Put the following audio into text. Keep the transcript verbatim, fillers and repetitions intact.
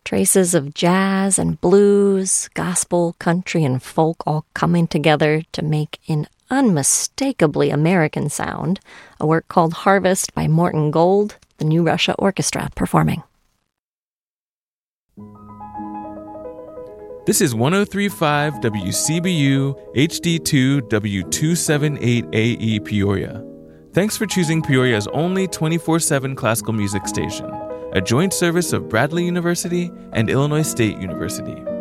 Traces of jazz and blues, gospel, country, and folk all coming together to make an unmistakably American sound, a work called Harvest by Morton Gold, the New Russia Orchestra performing. This is one oh three point five W C B U H D two W two seventy-eight A E Peoria. Thanks for choosing Peoria's only twenty-four seven classical music station, a joint service of Bradley University and Illinois State University.